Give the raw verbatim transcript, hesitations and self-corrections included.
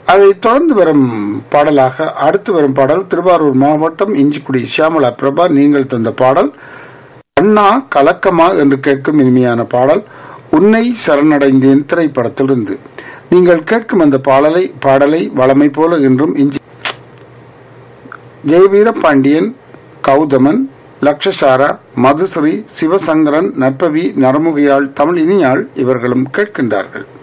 அதை தொடர்ந்து வரும் பாடலாக அடுத்து வரும் பாடல் திருவாரூர் மாவட்டம் இஞ்சிக்குடி சியாமலா பிரபா நீங்கள் தந்த பாடல் அண்ணா கலக்கமா என்று கேட்கும் இனிமையான பாடல் உன்னை சரணடைந்தேன் திரைப்படத்திலிருந்து. நீங்கள் கேட்கும் அந்த பாடலை பாடலை வளமை போல என்றும் இஞ்சி ஜெயவீரபாண்டியன், கௌதமன், லக்ஷசாரா, மதுஸ்ரீ, சிவசங்கரன், நற்பவி, நரமுகையாள், தமிழ் இனியாள் இவர்களும் கேட்கின்றார்கள்.